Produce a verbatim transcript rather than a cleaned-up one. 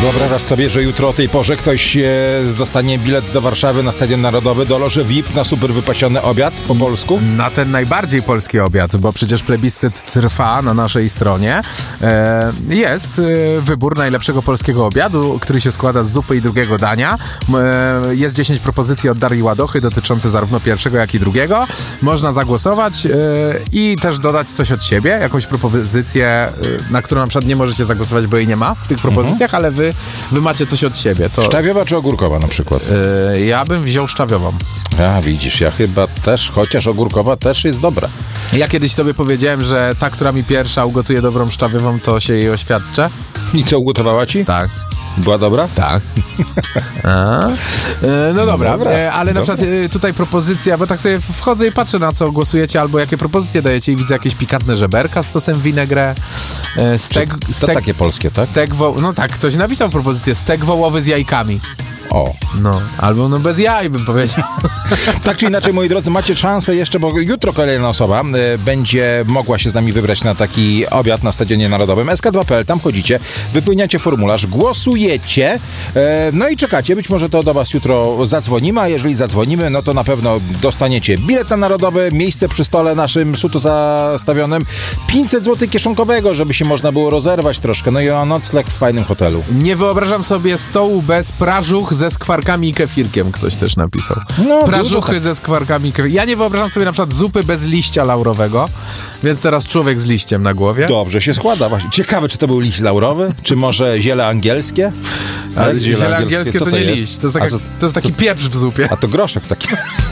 Wyobrażasz sobie, że jutro o tej porze ktoś e, dostanie bilet do Warszawy na Stadion Narodowy, do loży V I P na super wypasiony obiad po polsku? Na ten najbardziej polski obiad, bo przecież plebiscyt trwa na naszej stronie. E, jest e, wybór najlepszego polskiego obiadu, który się składa z zupy i drugiego dania. E, jest dziesięć propozycji od Darii Ładochy dotyczące zarówno pierwszego, jak i drugiego. Można zagłosować e, i też dodać coś od siebie, jakąś propozycję, e, na którą na przykład nie możecie zagłosować, bo jej nie ma w tych propozycjach, mhm. ale wy, wy macie coś od siebie. To... Szczawiowa czy ogórkowa na przykład? E, ja bym wziął szczawiową. A, widzisz, ja chyba też, chociaż ogórkowa też jest dobra. Ja kiedyś sobie powiedziałem, że ta, która mi pierwsza ugotuje dobrą szczawiową, to się jej oświadczę. I co, ugotowała ci? Tak. Była dobra? Tak. A? E, no dobra, dobra. E, ale na przykład e, tutaj propozycja, bo tak sobie wchodzę i patrzę, na co głosujecie, albo jakie propozycje dajecie i widzę jakieś pikantne żeberka z sosem vinaigrette. E, stek, to stek, takie polskie, tak? Stek wo- no tak, ktoś napisał propozycję, stek wołowy z jajkami. O. No, albo no bez jaj bym powiedział. Tak czy inaczej, moi drodzy, macie szansę jeszcze, bo jutro kolejna osoba y, będzie mogła się z nami wybrać na taki obiad na Stadionie Narodowym. S K dwa kropka P L, tam chodzicie, wypełniacie formularz, głosujecie, y, no i czekacie. Być może to do was jutro zadzwonimy, a jeżeli zadzwonimy, no to na pewno dostaniecie bilet na Narodowy, miejsce przy stole naszym suto zastawionym, pięćset złotych kieszonkowego, żeby się można było rozerwać troszkę, no i o nocleg w fajnym hotelu. Nie wyobrażam sobie stołu bez prażuch ze skwarkami i kefirkiem, ktoś też napisał. No, Prażuchy tak. ze skwarkami i kefirkiem. Ja nie wyobrażam sobie na przykład zupy bez liścia laurowego, więc teraz człowiek z liściem na głowie. Dobrze się składa właśnie. Ciekawe, czy to był liść laurowy, czy może ziele angielskie? Ale Tak, ziele angielskie to, co nie jest? liść, to jest, taka, A co- to jest taki pieprz w zupie. A to groszek taki.